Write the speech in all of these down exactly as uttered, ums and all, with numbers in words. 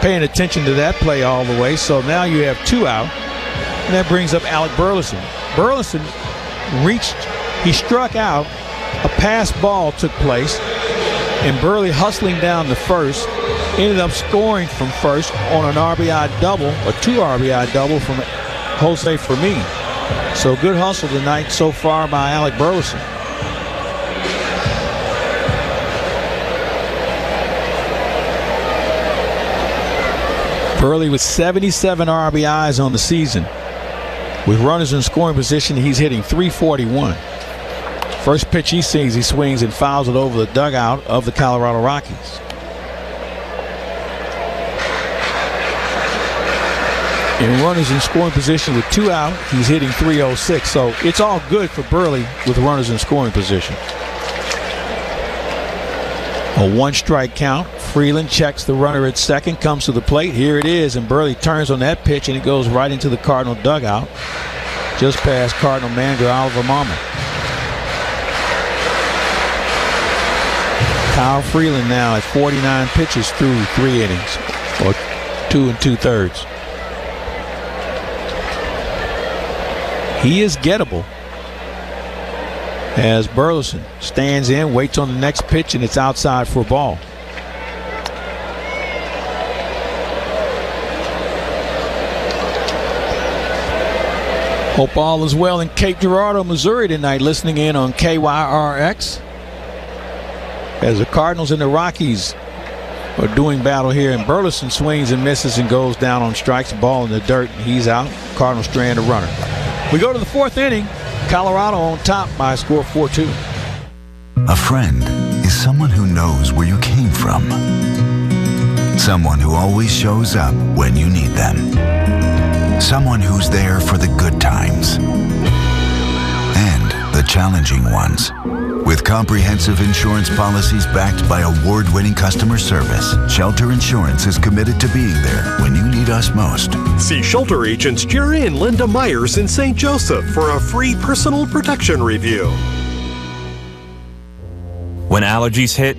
paying attention to that play all the way. So now you have two out, and that brings up Alec Burleson. Burleson reached, he struck out, a pass ball took place, and Burley hustling down to first, ended up scoring from first on an R B I double, a two R B I double from Jose Fermin. So good hustle tonight so far by Alec Burleson. Burley with seventy-seven R B Is on the season. With runners in scoring position, he's hitting three forty-one. First pitch he sees, he swings and fouls it over the dugout of the Colorado Rockies. And runners in scoring position with two out, he's hitting three oh six. So it's all good for Burley with runners in scoring position. A one strike count. Freeland checks the runner at second, comes to the plate. Here it is, and Burley turns on that pitch, and it goes right into the Cardinal dugout, just past Cardinal manager Oliver Marmol. Kyle Freeland now at forty-nine pitches through three innings, or two and two thirds. He is gettable as Burleson stands in, waits on the next pitch, and it's outside for a ball. Hope all is well in Cape Girardeau, Missouri tonight, listening in on K Y R X. As the Cardinals and the Rockies are doing battle here, and Burleson swings and misses and goes down on strikes, ball in the dirt, and he's out. Cardinals strand a runner. We go to the fourth inning. Colorado on top by a score of four two. A friend is someone who knows where you came from. Someone who always shows up when you need them. Someone who's there for the good times and the challenging ones. With comprehensive insurance policies backed by award-winning customer service, Shelter Insurance is committed to being there when you need us most. See Shelter agents Jerry and Linda Myers in Saint Joseph for a free personal protection review. When allergies hit,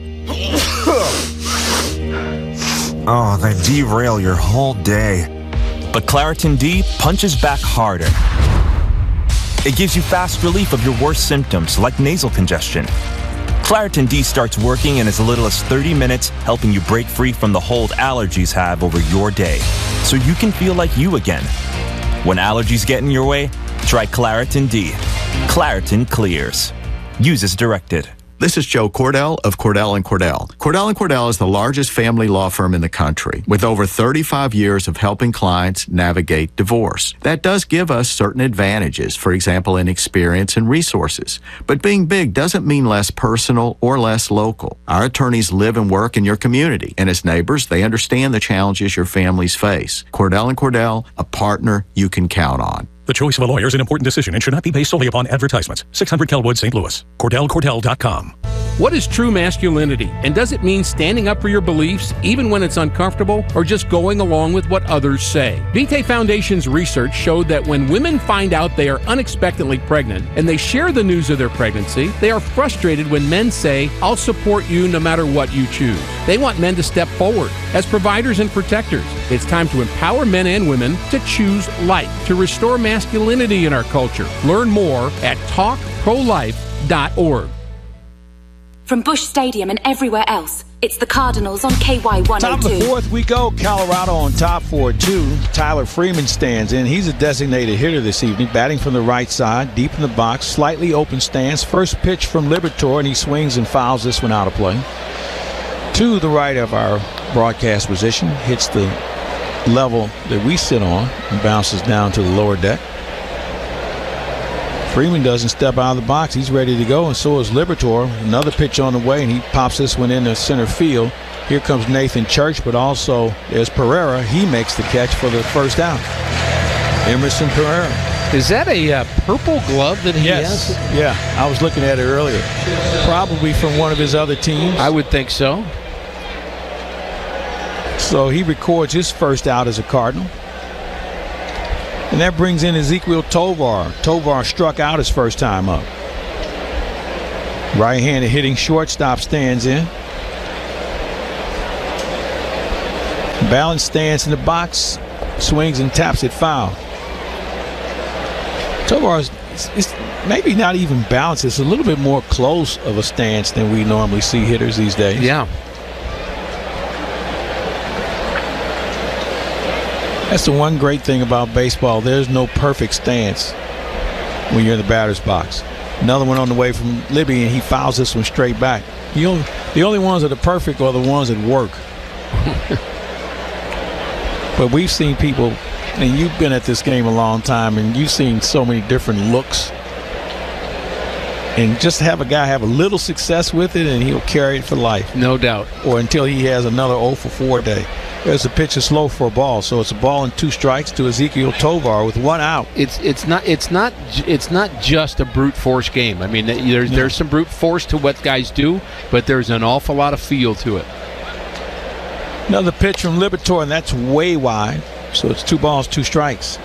oh, they derail your whole day. But Claritin D punches back harder. It gives you fast relief of your worst symptoms, like nasal congestion. Claritin D starts working in as little as thirty minutes, helping you break free from the hold allergies have over your day, so you can feel like you again. When allergies get in your way, try Claritin D. Claritin clears. Use as directed. This is Joe Cordell of Cordell and Cordell. Cordell and Cordell is the largest family law firm in the country with over thirty-five years of helping clients navigate divorce. That does give us certain advantages, for example, in experience and resources. But being big doesn't mean less personal or less local. Our attorneys live and work in your community, and as neighbors, they understand the challenges your families face. Cordell and Cordell, a partner you can count on. The choice of a lawyer is an important decision and should not be based solely upon advertisements. six hundred Kelwood, Saint Louis. Cordell Cordell dot com. What is true masculinity? And does it mean standing up for your beliefs even when it's uncomfortable, or just going along with what others say? Vitae Foundation's research showed that when women find out they are unexpectedly pregnant and they share the news of their pregnancy, they are frustrated when men say, "I'll support you no matter what you choose." They want men to step forward as providers and protectors. It's time to empower men and women to choose life, to restore masculinity in our culture. Learn more at talk pro life dot org. From Busch Stadium and everywhere else, it's the Cardinals on K Y one oh two. Top of the fourth we go. Colorado on top four two. Tyler Freeman stands in. He's a designated hitter this evening, batting from the right side, deep in the box, slightly open stance. First pitch from Liberatore, and he swings and fouls this one out of play. To the right of our broadcast position, hits the level that we sit on and bounces down to the lower deck. Freeman doesn't step out of the box. He's ready to go, and so is Liberatore. Another pitch on the way, and he pops this one into center field. Here comes Nathan Church, but also there's Pereira. He makes the catch for the first out. Emerson Pereira. Is that a uh, purple glove that he yes. has? Yeah, I was looking at it earlier. Probably from one of his other teams. I would think so. So he records his first out as a Cardinal. And that brings in Ezequiel Tovar. Tovar struck out his first time up. Right-handed hitting shortstop stands in. Balanced stance in the box, swings and taps it foul. Tovar is it's maybe not even balanced. It's a little bit more close of a stance than we normally see hitters these days. Yeah. That's the one great thing about baseball. There's no perfect stance when you're in the batter's box. Another one on the way from Libby, and he fouls this one straight back. You only, the only ones that are perfect are the ones that work. But we've seen people, and you've been at this game a long time, and you've seen so many different looks. And just have a guy have a little success with it, and he'll carry it for life. No doubt. Or until he has another oh for four day. There's a pitch is slow for a ball, so it's a ball and two strikes to Ezequiel Tovar with one out. It's it's not it's not it's not just a brute force game. I mean, there's No. there's some brute force to what guys do, but there's an awful lot of feel to it. Another pitch from Liberatore, and that's way wide. So it's two balls, two strikes.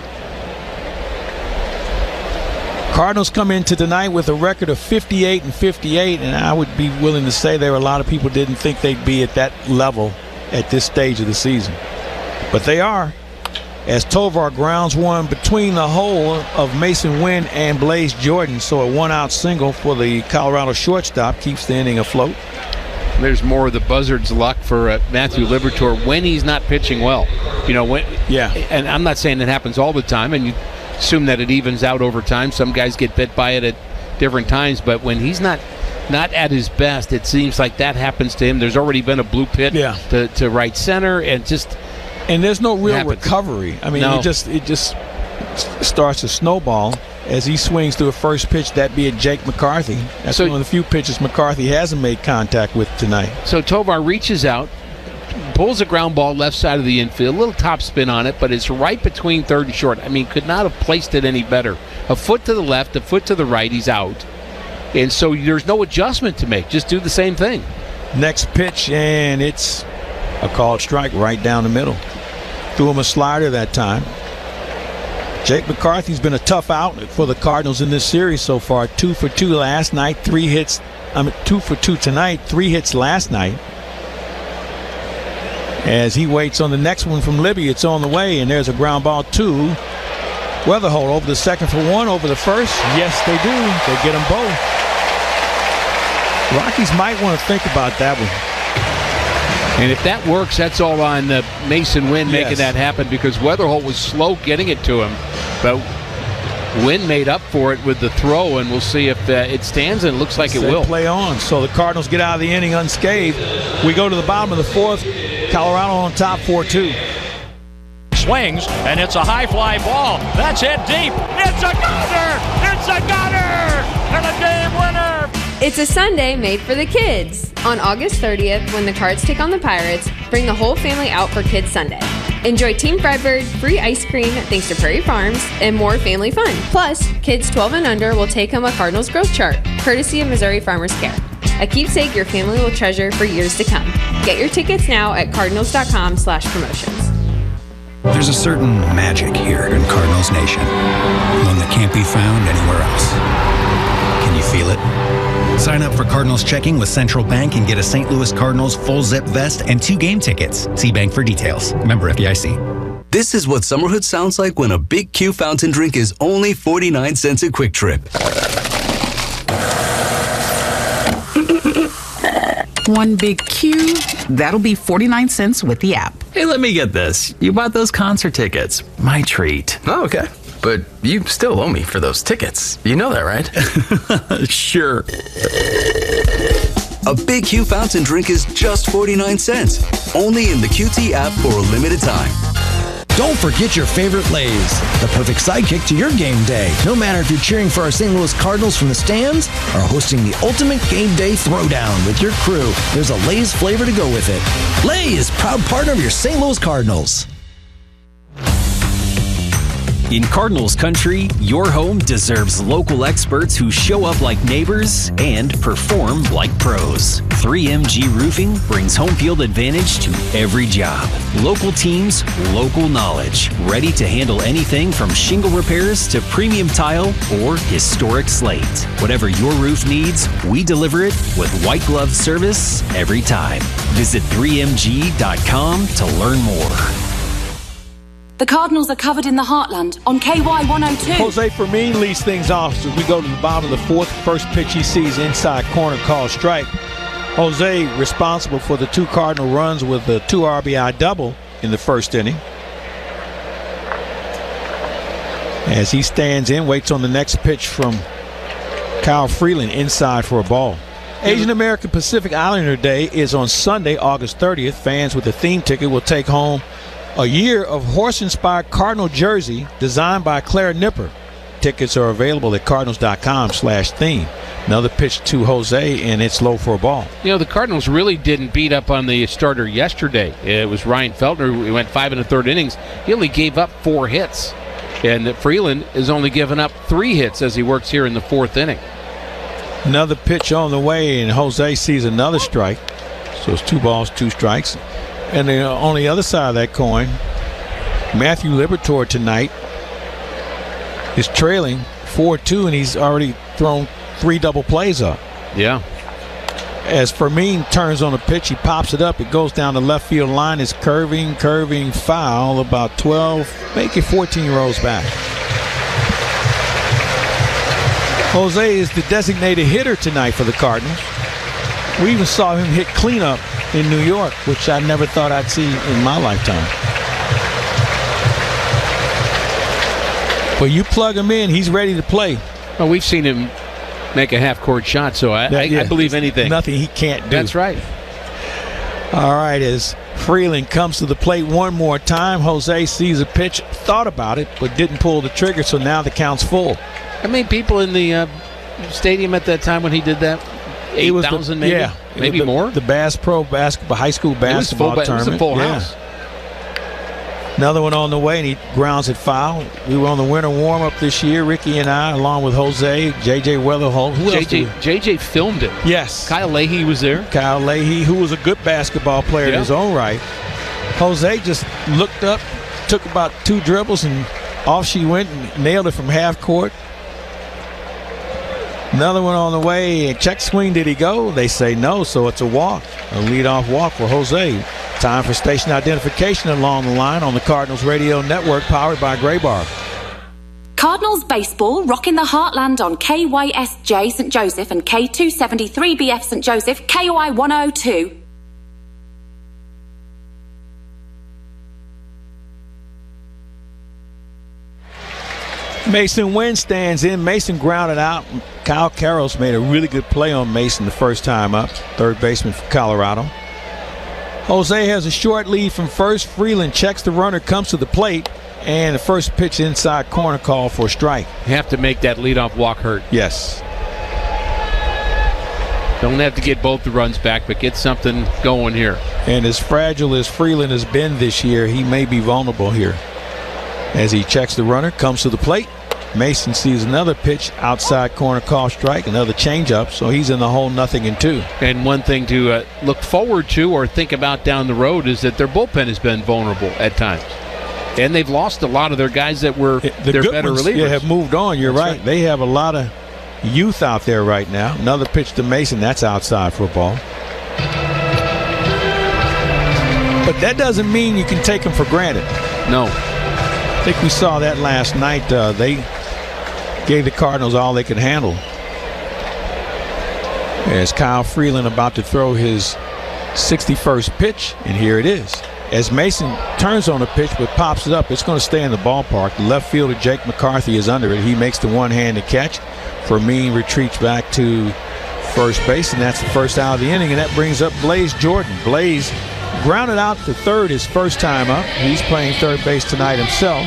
Cardinals come into tonight with a record of fifty-eight and fifty-eight, and I would be willing to say there were a lot of people didn't think they'd be at that level at this stage of the season. But they are, as Tovar grounds one between the hole of Mason Wynn and Blaze Jordan. So a one-out single for the Colorado shortstop keeps the inning afloat. There's more of the buzzard's luck for uh, Matthew Liberatore when he's not pitching well. You know, when, yeah. And I'm not saying it happens all the time, and you assume that it evens out over time. Some guys get bit by it at different times, but when he's not not at his best, it seems like that happens to him. There's already been a blue pit yeah. to, to right center, and just and there's no real recovery. I mean, no. it just it just starts to snowball as he swings to a first pitch, that be at Jake McCarthy. That's So- one of the few pitches McCarthy hasn't made contact with tonight. So Tovar reaches out, pulls a ground ball left side of the infield, a little top spin on it, but it's right between third and short. I mean, could not have placed it any better. A foot to the left, a foot to the right, he's out. And so there's no adjustment to make. Just do the same thing. Next pitch, and it's a called strike right down the middle. Threw him a slider that time. Jake McCarthy's been a tough out for the Cardinals in this series so far. Two for two last night, three hits. I mean, two for two tonight, three hits last night. As he waits on the next one from Libby, it's on the way, and there's a ground ball to Weatherholt over the second for one, over the first. Yes, they do. They get them both. Rockies might want to think about that one. And if that works, that's all on uh, Mason Wynn making Yes. that happen, because Weatherholt was slow getting it to him. But Wynn made up for it with the throw, and we'll see if uh, it stands, and it looks like it They will. play on. So the Cardinals get out of the inning unscathed. We go to the bottom of the fourth. Colorado on top four two. Swings, and it's a high fly ball. That's hit deep. It's a gunner! It's a gunner! And a game winner! It's a Sunday made for the kids. On August thirtieth, when the Cards take on the Pirates, bring the whole family out for Kids Sunday. Enjoy Team Fredbird, free ice cream thanks to Prairie Farms, and more family fun. Plus, kids twelve and under will take home a Cardinals growth chart, courtesy of Missouri Farmers Care. A keepsake your family will treasure for years to come. Get your tickets now at cardinals dot com slash promotions. There's a certain magic here in Cardinals Nation, one that can't be found anywhere else. Can you feel it? Sign up for Cardinals Checking with Central Bank and get a Saint Louis Cardinals full zip vest and two game tickets. See Bank for details. Member F D I C. This is what summerhood sounds like when a Big Q fountain drink is only forty-nine cents a Quick Trip. One big Q, that'll be forty-nine cents with the app. Hey, let me get this. You bought those concert tickets. My treat. Oh, okay. But you still owe me for those tickets. You know that, right? Sure. A Big Q fountain drink is just forty-nine cents. Only in the Q T app for a limited time. Don't forget your favorite Lay's, the perfect sidekick to your game day. No matter if you're cheering for our Saint Louis Cardinals from the stands or hosting the ultimate game day throwdown with your crew, there's a Lay's flavor to go with it. Lay's, proud partner of your Saint Louis Cardinals. In Cardinals country, your home deserves local experts who show up like neighbors and perform like pros. three M G Roofing brings home field advantage to every job. Local teams, local knowledge. Ready to handle anything from shingle repairs to premium tile or historic slate. Whatever your roof needs, we deliver it with white glove service every time. Visit three M G dot com to learn more. The Cardinals are covered in the heartland on K Y one oh two. Jose Fermin leads things off as we go to the bottom of the fourth. First pitch he sees inside corner, called strike. Jose responsible for the two Cardinal runs with a two R B I double in the first inning. As he stands in, waits on the next pitch from Kyle Freeland inside for a ball. Asian American Pacific Islander Day is on Sunday, August thirtieth. Fans with a theme ticket will take home a year of horse-inspired Cardinal jersey designed by Claire Nipper. Tickets are available at cardinals dot com slash theme. Another pitch to Jose, and it's low for a ball. You know, the Cardinals really didn't beat up on the starter yesterday. It was Ryan Feltner who went five and a third innings. He only gave up four hits. And Freeland has only given up three hits as he works here in the fourth inning. Another pitch on the way, and Jose sees another strike. So it's two balls, two strikes. And then on the other side of that coin, Matthew Liberatore tonight is trailing four two, and he's already thrown three double plays up. Yeah. As Fermin turns on a pitch, he pops it up. It goes down the left field line. It's curving, curving foul, about twelve, maybe fourteen rows back. Jose is the designated hitter tonight for the Cardinals. We even saw him hit cleanup in New York, which I never thought I'd see in my lifetime. But you plug him in, he's ready to play. Well, we've seen him make a half-court shot, so I, yeah, I, yeah. I believe anything. Nothing he can't do. That's right. All right, as Freeland comes to the plate one more time, Jose sees a pitch, thought about it, but didn't pull the trigger, so now the count's full. How many people in the uh, stadium at that time when he did that? eight thousand maybe? Yeah. Maybe the, more? The Bass Pro basketball, high school basketball it was full, tournament. It was a full yeah. house. Another one on the way, and he grounds it foul. We were on the winter warm-up this year, Ricky and I, along with Jose, J J Weatherholt. Who J J, else J J filmed it. Yes. Kyle Leahy was there. Kyle Leahy, who was a good basketball player yeah. in his own right. Jose just looked up, took about two dribbles, and off she went and nailed it from half court. Another one on the way. Check swing, did he go? They say no, so it's a walk. A leadoff walk for Jose. Time for station identification along the line on the Cardinals Radio Network, powered by Graybar. Cardinals baseball rocking the heartland on K Y S J Saint Joseph and K two seventy-three B F Saint Joseph, K O I one oh two. Mason Wynn stands in. Mason grounded out. Kyle Carroll's made a really good play on Mason the first time up. Third baseman for Colorado. Jose has a short lead from first. Freeland checks the runner, comes to the plate, and the first pitch inside corner call for a strike. You have to make that leadoff walk hurt. Yes. Don't have to get both the runs back, but get something going here. And as fragile as Freeland has been this year, he may be vulnerable here. As he checks the runner, comes to the plate. Mason sees another pitch outside corner call strike, another changeup, so he's in the hole, nothing in two. And one thing to uh, look forward to or think about down the road is that their bullpen has been vulnerable at times. And they've lost a lot of their guys that were the their good better ones, relievers. Yeah, have moved on. You're right. right. They have a lot of youth out there right now. Another pitch to Mason. That's outside for a ball. But that doesn't mean you can take them for granted. No. I think we saw that last night. Uh, they gave the Cardinals all they could handle. As Kyle Freeland about to throw his sixty-first pitch, and here it is. As Mason turns on a pitch but pops it up, it's going to stay in the ballpark. The left fielder, Jake McCarthy, is under it. He makes the one-handed catch. Fermin retreats back to first base, and that's the first out of the inning, and that brings up Blaze Jordan. Blaze grounded out to third his first time up. He's playing third base tonight himself.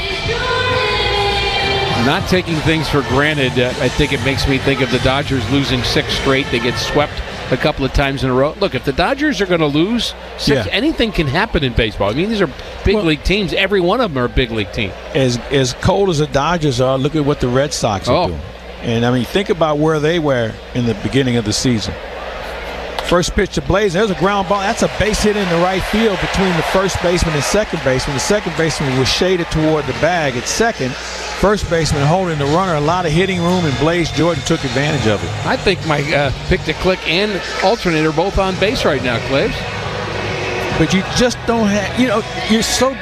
Not taking things for granted, uh, I think it makes me think of the Dodgers losing six straight. They get swept a couple of times in a row. Look, if the Dodgers are going to lose, six, Yeah. anything can happen in baseball. I mean, these are big Well- league teams. Every one of them are a big league team. As as cold as the Dodgers are, look at what the Red Sox are Oh. doing. And, I mean, think about where they were in the beginning of the season. First pitch to Blaze. There's a ground ball. That's a base hit in the right field between the first baseman and second baseman. The second baseman was shaded toward the bag at second. First baseman holding the runner. A lot of hitting room, and Blaze Jordan took advantage of it. I think my uh, pick to click and alternator are both on base right now, Clips. But you just don't have, you know, you're so